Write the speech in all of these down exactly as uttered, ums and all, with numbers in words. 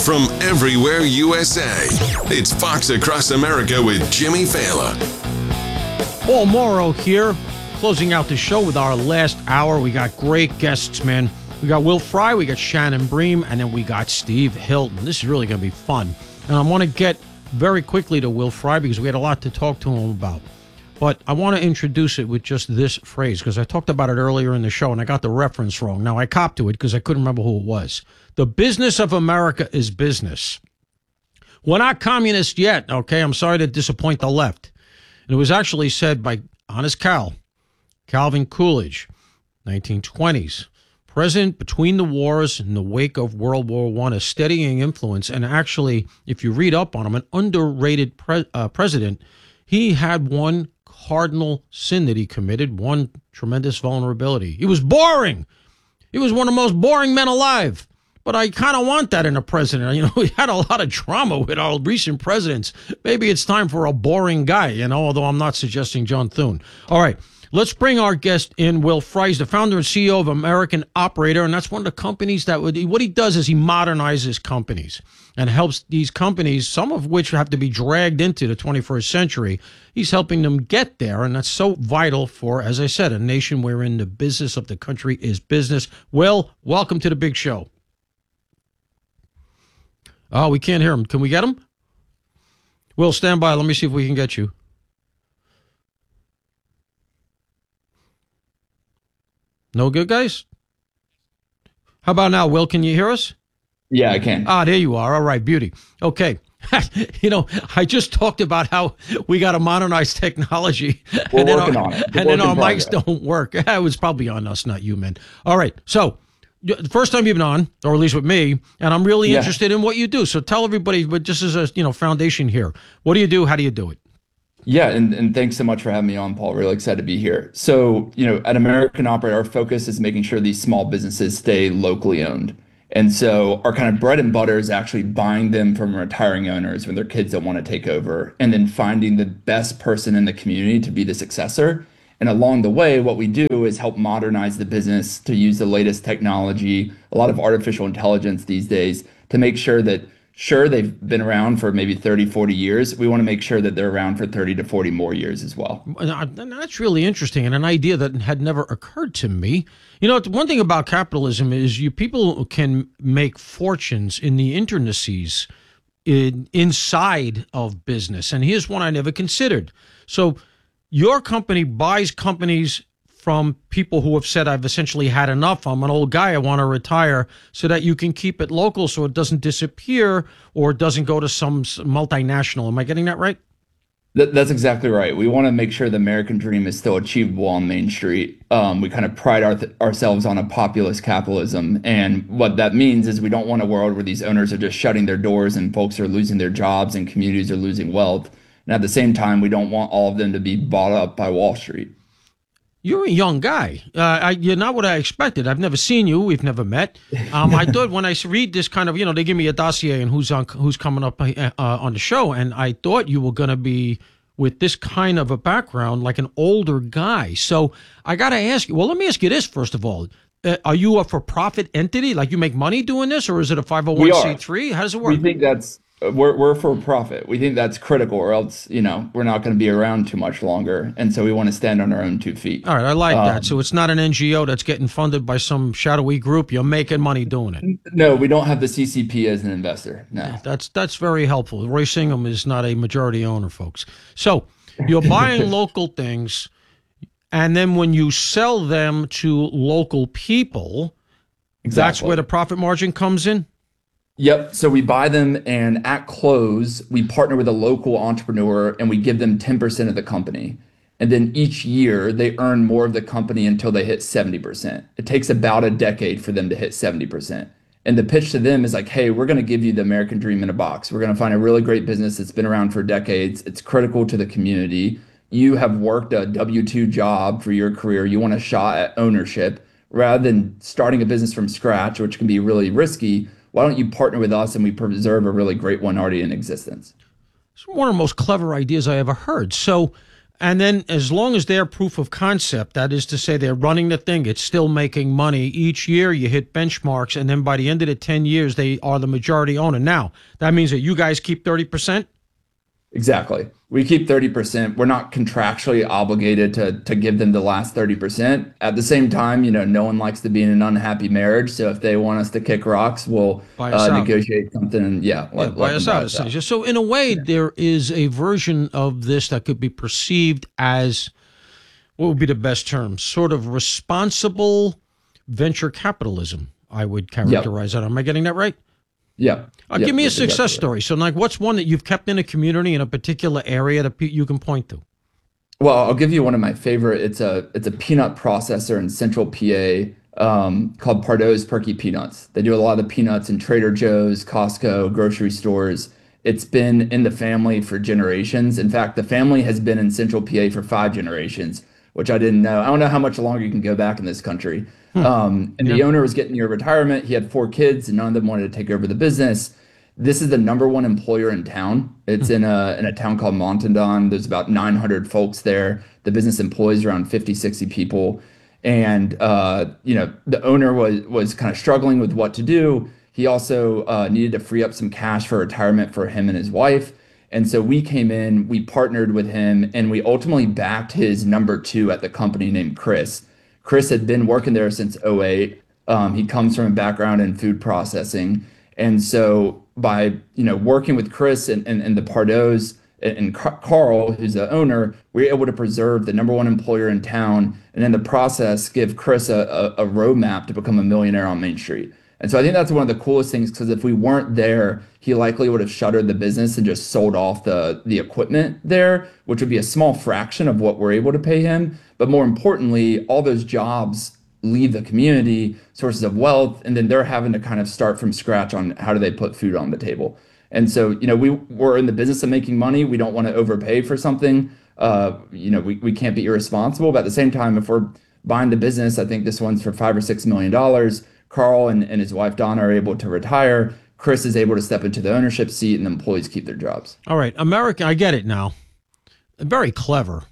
from everywhere U S A. It's Fox Across America with Jimmy Failla. Paul Mauro here, closing out the show with our last hour. We got great guests, man. We got Will Fry, we got Shannon Bream, and then we got Steve Hilton. This is really going to be fun. And I want to get very quickly to Will Fry because we had a lot to talk to him about. But I want to introduce it with just this phrase because I talked about it earlier in the show and I got the reference wrong. Now, I copped to it because I couldn't remember who it was. The business of America is business. We're not communist yet, okay? I'm sorry to disappoint the left. And it was actually said by Honest Cal, Calvin Coolidge, nineteen twenties. President between the wars in the wake of World War One, a steadying influence. And actually, if you read up on him, an underrated pre- uh, president, he had one cardinal sin that he committed, one tremendous vulnerability. He was boring. He was one of the most boring men alive. But I kind of want that in a president. You know, we had a lot of drama with our recent presidents. Maybe it's time for a boring guy, you know, although I'm not suggesting John Thune. All right, let's bring our guest in, Will Fry. He's the founder and C E O of American Operator, and that's one of the companies that would, what he does is he modernizes companies and helps these companies, some of which have to be dragged into the twenty-first century. He's helping them get there, and that's so vital for, as I said, a nation wherein the business of the country is business. Will, welcome to the big show. Oh, we can't hear him. Can we get him? Will, stand by. Let me see if we can get you. No good, guys? How about now, Will? Can you hear us? Yeah, I can. Ah, there you are. All right, beauty. Okay. You know, I just talked about how we got to modernize technology. We're and then working our, on it. And then our mics don't work. It was probably on us, not you, man. All right. So, the first time you've been on, or at least with me, and I'm really yeah. interested in what you do. So tell everybody, but just as a you know foundation here, what do you do? How do you do it? Yeah, and, and thanks so much for having me on, Paul. Really excited to be here. So, you know, at American Operator, our focus is making sure these small businesses stay locally owned. And so our kind of bread and butter is actually buying them from retiring owners when their kids don't want to take over, and then finding the best person in the community to be the successor. And along the way, what we do is help modernize the business to use the latest technology, a lot of artificial intelligence these days, to make sure that, sure, they've been around for maybe thirty, forty years. We want to make sure that they're around for thirty to forty more years as well. That's really interesting, and an idea that had never occurred to me. You know, one thing about capitalism is you people can make fortunes in the interstices in, inside of business. And here's one I never considered. So your company buys companies from people who have said, I've essentially had enough. I'm an old guy. I want to retire, so that you can keep it local so it doesn't disappear or doesn't go to some multinational. Am I getting that right? That, that's exactly right. We want to make sure the American dream is still achievable on Main Street. Um, we kind of pride our, ourselves on a populist capitalism. And what that means is we don't want a world where these owners are just shutting their doors and folks are losing their jobs and communities are losing wealth. And at the same time, we don't want all of them to be bought up by Wall Street. You're a young guy. Uh, I, you're not what I expected. I've never seen you. We've never met. Um, I thought when I read this kind of, you know, they give me a dossier and who's on, who's coming up uh, on the show, and I thought you were going to be with this kind of a background, like an older guy. So I got to ask you. Well, let me ask you this first of all. Uh, are you a for-profit entity? Like you make money doing this, or is it a five oh one c three? How does it work? We think that's. We're we're for profit. We think that's critical, or else, you know, we're not going to be around too much longer. And so we want to stand on our own two feet. All right, I like um, that. So it's not an N G O that's getting funded by some shadowy group. You're making money doing it. No, we don't have the C C P as an investor. No, yeah, that's that's very helpful. Roy Singham is not a majority owner, folks. So you're buying local things, and then when you sell them to local people, exactly. That's where the profit margin comes in. Yep. So we buy them, and at close, we partner with a local entrepreneur and we give them ten percent of the company. And then each year they earn more of the company until they hit seventy percent. It takes about a decade for them to hit seventy percent. And the pitch to them is like, hey, we're going to give you the American dream in a box. We're going to find a really great business that's been around for decades. It's critical to the community. You have worked a W two job for your career. You want a shot at ownership rather than starting a business from scratch, which can be really risky. Why don't you partner with us and we preserve a really great one already in existence? It's one of the most clever ideas I ever heard. So And then as long as they're proof of concept, that is to say they're running the thing, it's still making money. Each year you hit benchmarks, and then by the end of the ten years, they are the majority owner. Now, that means that you guys keep thirty percent? Exactly. We keep thirty percent. We're not contractually obligated to to give them the last thirty percent. At the same time, you know, no one likes to be in an unhappy marriage. So if they want us to kick rocks, we'll uh, negotiate something. And yeah, let, yeah, buy us out. Us out. So in a way, yeah. there is a version of this that could be perceived as, what would be the best term? Sort of responsible venture capitalism, I would characterize yep. that. Am I getting that right? Yeah. Uh, yep. Give me a success exactly story. So, like, what's one that you've kept in a community in a particular area that you can point to? Well, I'll give you one of my favorite. It's a it's a peanut processor in Central P A um, called Pardo's Perky Peanuts. They do a lot of the peanuts in Trader Joe's, Costco, grocery stores. It's been in the family for generations. In fact, the family has been in Central P A for five generations, which I didn't know. I don't know how much longer you can go back in this country. Hmm. Um, and yeah. the owner was getting near retirement. He had four kids, and none of them wanted to take over the business. This is the number one employer in town. It's hmm. in a in a town called Montandon. There's about nine hundred folks there. The business employs around fifty, sixty people. And uh, you know, the owner was was kind of struggling with what to do. He also uh, needed to free up some cash for retirement for him and his wife. And so we came in, we partnered with him, and we ultimately backed his number two at the company named Chris. Chris had been working there since oh eight. Um, he comes from a background in food processing. And so by, you know, working with Chris and, and, and the Pardos and, and Carl, who's the owner, we were able to preserve the number one employer in town. And in the process, give Chris a, a, a roadmap to become a millionaire on Main Street. And so I think that's one of the coolest things, because if we weren't there, he likely would have shuttered the business and just sold off the, the equipment there, which would be a small fraction of what we're able to pay him. But more importantly, all those jobs leave the community, sources of wealth, and then they're having to kind of start from scratch on how do they put food on the table. And so, you know, we, we're in the business of making money. We don't want to overpay for something. Uh, you know, we, we can't be irresponsible. But at the same time, if we're buying the business, I think this one's for five or six million dollars. Carl and, and his wife Donna are able to retire. Chris is able to step into the ownership seat, and the employees keep their jobs. All right, America, I get it now. Very clever.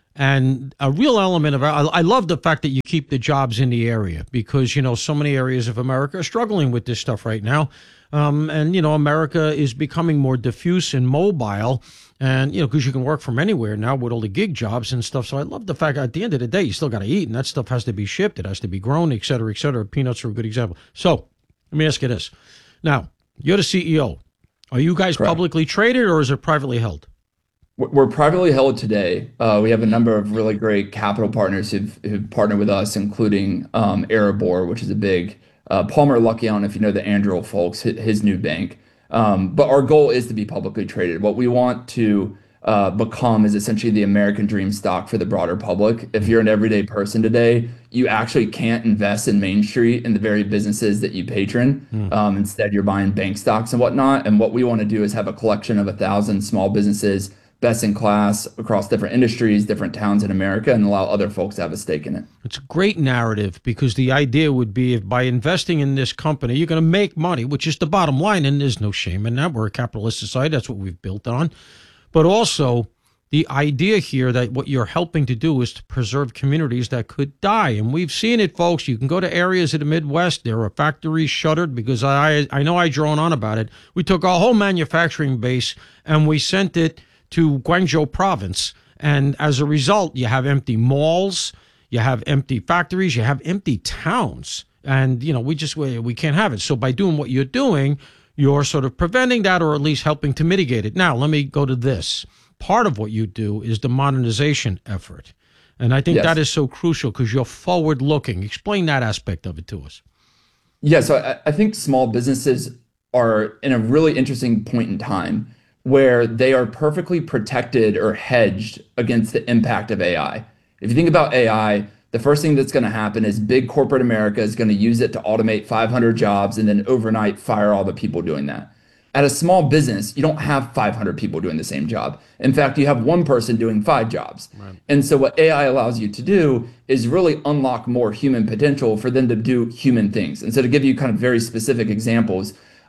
And a real element of, I, I love the fact that you keep the jobs in the area, because, you know, so many areas of America are struggling with this stuff right now. Um, and, you know, America is becoming more diffuse and mobile, and, you know, because you can work from anywhere now with all the gig jobs and stuff. So I love the fact at the end of the day, you still got to eat, and that stuff has to be shipped. It has to be grown, et cetera, et cetera. Peanuts are a good example. So let me ask you this. Now, you're the C E O. Are you guys Correct. Publicly traded, or is it privately held? We're privately held today. Uh, we have a number of really great capital partners who've, who've partnered with us, including um, Erebor, which is a big uh, Palmer Luckey. I don't know if you know the Anduril folks, his, his new bank. Um, but our goal is to be publicly traded. What we want to uh, become is essentially the American dream stock for the broader public. If you're an everyday person today, you actually can't invest in Main Street in the very businesses that you patron. Mm. Um, instead, you're buying bank stocks and whatnot. And what we want to do is have a collection of a thousand small businesses, best in class across different industries, different towns in America, and allow other folks to have a stake in it. It's a great narrative, because the idea would be, if by investing in this company, you're going to make money, which is the bottom line, and there's no shame in that. We're a capitalist society. That's what we've built on. But also the idea here that what you're helping to do is to preserve communities that could die. And we've seen it, folks. You can go to areas of the Midwest. There are factories shuttered, because I, I know I drone on about it. We took our whole manufacturing base and we sent it to Guangzhou province. And as a result, you have empty malls, you have empty factories, you have empty towns. And, you know, we just, we, we can't have it. So by doing what you're doing, you're sort of preventing that, or at least helping to mitigate it. Now, let me go to this. Part of what you do is the modernization effort. And I think yes. that is so crucial, because you're forward looking. Explain that aspect of it to us. Yeah, so I, I think small businesses are in a really interesting point in time where they are perfectly protected or hedged against the impact of A I. If you think about A I, the first thing that's going to happen is big corporate America is going to use it to automate five hundred jobs and then overnight fire all the people doing that. At a small business, you don't have five hundred people doing the same job. In fact, you have one person doing five jobs. Right. And so what A I allows you to do is really unlock more human potential for them to do human things. And so to give you kind of very specific examples,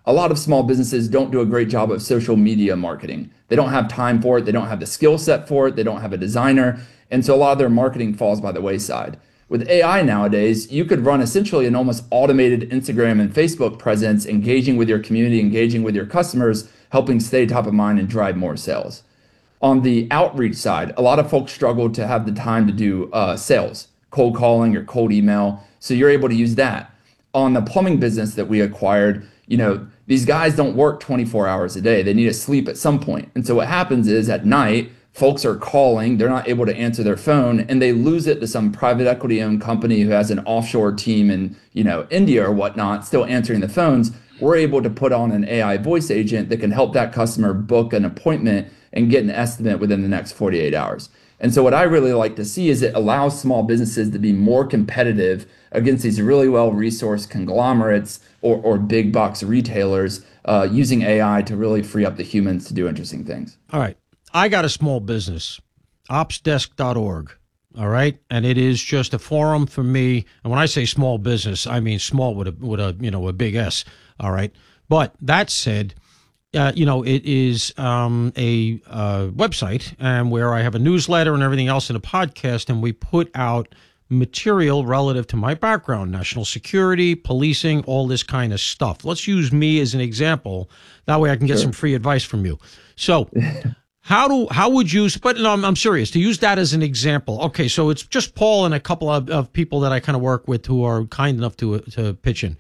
a lot of small businesses don't do a great job of social media marketing. They don't have time for it. They don't have the skill set for it. They don't have a designer. And so a lot of their marketing falls by the wayside. With A I nowadays, you could run essentially an almost automated Instagram and Facebook presence, engaging with your community, engaging with your customers, helping stay top of mind and drive more sales. On the outreach side, a lot of folks struggle to have the time to do uh, sales, cold calling or cold email. So you're able to use that. On the plumbing business that we acquired, you know, these guys don't work twenty-four hours a day. They need to sleep at some point. And so what happens is at night, folks are calling, they're not able to answer their phone, and they lose it to some private equity owned company who has an offshore team in, you know, India or whatnot, still answering the phones. We're able to put on an A I voice agent that can help that customer book an appointment and get an estimate within the next forty-eight hours. And so what I really like to see is it allows small businesses to be more competitive against these really well-resourced conglomerates or, or big box retailers uh, using A I to really free up the humans to do interesting things. All right. I got a small business, ops desk dot org. All right. And it is just a forum for me. And when I say small business, I mean small with a, with a, you know, a big S. All right. But that said, Uh, you know, it is um, a uh, website um, where I have a newsletter and everything else and a podcast, and we put out material relative to my background, national security, policing, all this kind of stuff. Let's use me as an example. That way I can get Sure. some free advice from you. So how do how would you, but no, I'm, I'm serious, to use that as an example. Okay, so it's just Paul and a couple of, of people that I kind of work with who are kind enough to to pitch in.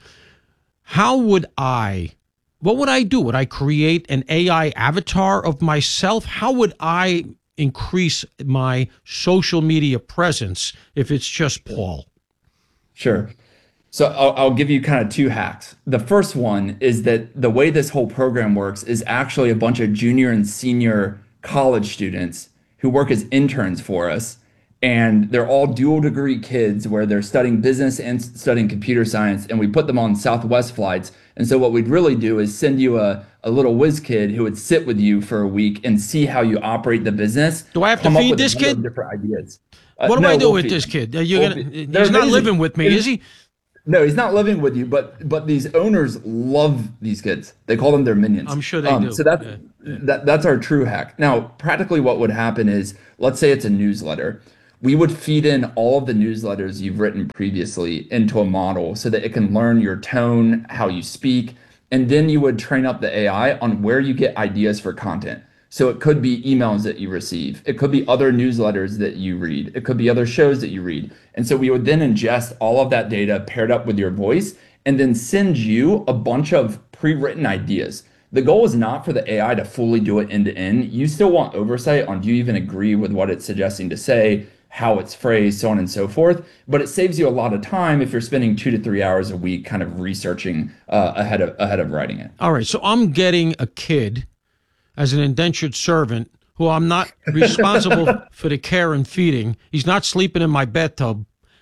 How would I... What would I do? Would I create an A I avatar of myself? How would I increase my social media presence if it's just Paul? Sure. So I'll, I'll give you kind of two hacks. The first one is that the way this whole program works is actually a bunch of junior and senior college students who work as interns for us. And they're all dual degree kids where they're studying business and studying computer science. And we put them on Southwest flights. And so what we'd really do is send you a, a little whiz kid who would sit with you for a week and see how you operate the business. Do I have to feed this kid? Different ideas. Uh, What do no, I do we'll with feed this them. kid? Are you We'll gonna, feed- he's they're not amazing. living with me, is he? No, he's not living with you, but but these owners love these kids. They call them their minions. I'm sure they do. So that's Yeah, that that's our true hack. Now, practically what would happen is, let's say it's a newsletter. We would feed in all of the newsletters you've written previously into a model so that it can learn your tone, how you speak, and then you would train up the A I on where you get ideas for content. So it could be emails that you receive. It could be other newsletters that you read. It could be other shows that you read. And so we would then ingest all of that data paired up with your voice and then send you a bunch of pre-written ideas. The goal is not for the A I to fully do it end to end. You still want oversight on, do you even agree with what it's suggesting to say, how it's phrased, so on and so forth. But it saves you a lot of time if you're spending two to three hours a week kind of researching uh, ahead of ahead of writing it. All right, so I'm getting a kid as an indentured servant who I'm not responsible for the care and feeding. He's not sleeping in my bathtub.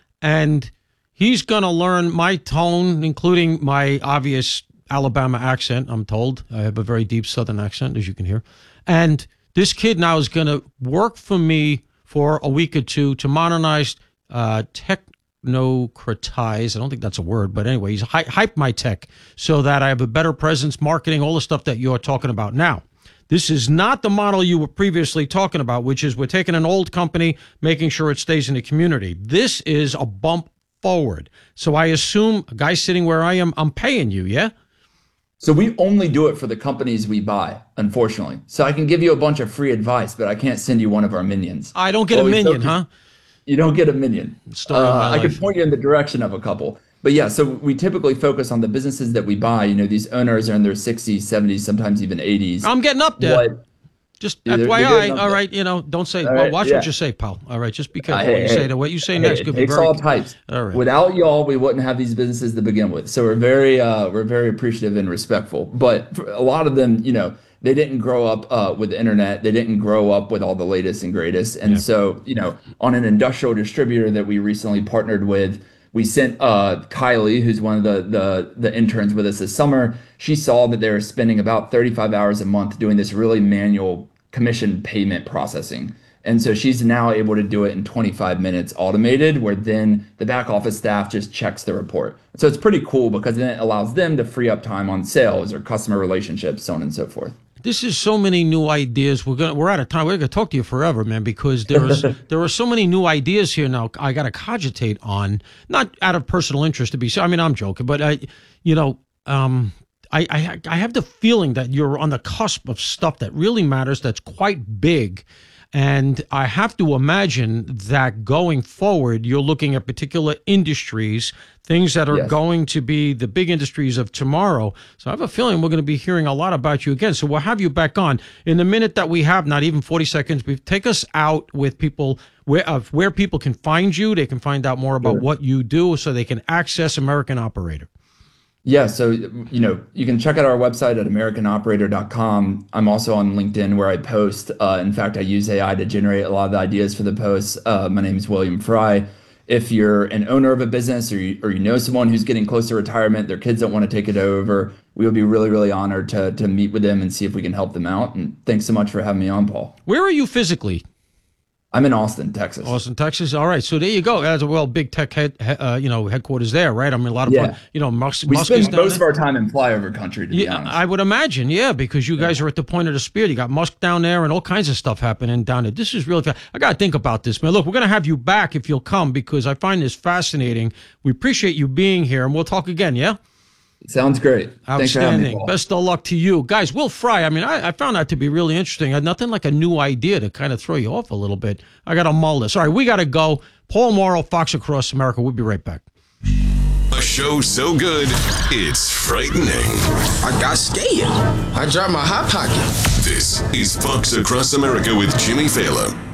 And he's going to learn my tone, including my obvious Alabama accent, I'm told. I have a very deep Southern accent, as you can hear. And this kid now is going to work for me for a week or two to modernize, uh, technocratize. I don't think that's a word, but anyway, he's hy- hype my tech so that I have a better presence, marketing, all the stuff that you're talking about now. This is not the model you were previously talking about, which is we're taking an old company, making sure it stays in the community. This is a bump forward. So I assume a guy sitting where I am, I'm paying you, yeah? So we only do it for the companies we buy, unfortunately. So I can give you a bunch of free advice, but I can't send you one of our minions. I don't get Well, a we minion, still- huh? You don't get a minion. Story of Uh, my I can life. point you in the direction of a couple. But yeah, so we typically focus on the businesses that we buy. You know, these owners are in their sixties, seventies, sometimes even eighties. I'm getting up there. What- Just Yeah, they're- they're F Y I, getting up all there. right, you know, don't say, All well, right, watch yeah. what you say, pal. All right, just be careful Hey, what you hey, say. To what you say hey, next it could be takes very... all types. All right. Without y'all, we wouldn't have these businesses to begin with. So we're very, uh, we're very appreciative and respectful. But for a lot of them, you know, they didn't grow up uh, with the internet. They didn't grow up with all the latest and greatest. And Yeah. so, you know, on an industrial distributor that we recently partnered with, we sent uh, Kylie, who's one of the, the the interns with us this summer. She saw that they were spending about thirty-five hours a month doing this really manual commission payment processing. And so she's now able to do it in twenty-five minutes automated, where then the back office staff just checks the report. So it's pretty cool because then it allows them to free up time on sales or customer relationships, so on and so forth. This is so many new ideas. We're gonna we're out of time. We're gonna talk to you forever, man, because there is there are so many new ideas here now. I got to cogitate on, not out of personal interest to be. I mean, I'm joking, but I, you know, um, I I I have the feeling that you're on the cusp of stuff that really matters. That's quite big. And I have to imagine that going forward, you're looking at particular industries, things that are Yes. going to be the big industries of tomorrow. So I have a feeling we're going to be hearing a lot about you again. So we'll have you back on. In the minute that we have, not even forty seconds, we take us out with people where, of where people can find you. They can find out more about Sure. what you do so they can access American Operator. Yeah, so you know, you can check out our website at american operator dot com. I'm also on LinkedIn where I post. Uh, in fact, I use A I to generate a lot of the ideas for the posts. Uh, my name is William Fry. If you're an owner of a business or you, or you know someone who's getting close to retirement, their kids don't want to take it over, we would be really, really honored to to meet with them and see if we can help them out. And thanks so much for having me on, Paul. Where are you physically? I'm in Austin, Texas. Austin, Texas. All right, so there you go. That's a well, big tech head, uh, you know, headquarters there, right? I mean, a lot of Yeah. fun. You know, Musk, We Musk is spend down most there. of our time in flyover country, to be Yeah, honest. I would imagine, yeah, because you guys are at the point of the spear. You got Musk down there and all kinds of stuff happening down there. This is really fa- I got to think about this, man. Look, we're going to have you back if you'll come because I find this fascinating. We appreciate you being here, and we'll talk again, yeah? Sounds great. Thanks for having me, Outstanding. Paul. Best of luck to you. Guys, Will Fry, I mean, I, I found that to be really interesting. I had nothing like a new idea to kind of throw you off a little bit. I got to mull this. All right, we got to go. Paul Morrow, Fox Across America. We'll be right back. A show so good, it's frightening. I got scared. I dropped my hot pocket. This is Fox Across America with Jimmy Fallon.